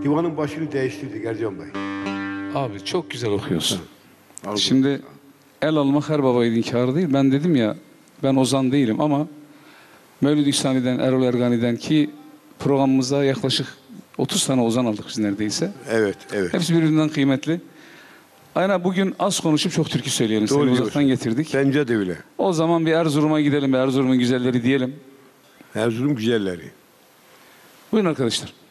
divanın başını değiştirdik Ercan Bey. Abi çok güzel okuyorsun. Aldım. Şimdi el almak her baba yiğidin kârı değil. Ben dedim ya, ben ozan değilim ama Mevlid-i İhsani'den, Erol Ergani'den ki programımıza yaklaşık 30 tane ozan aldık biz neredeyse. Evet, evet. Hepsi birbirinden kıymetli. Aynen bugün az konuşup çok türkü söyleyelim. Doğru Seni diyorsun. uzaktan getirdik. Bence de öyle. O zaman bir Erzurum'a gidelim, bir Erzurum'un güzelleri diyelim. Erzurum güzelleri. Buyurun arkadaşlar.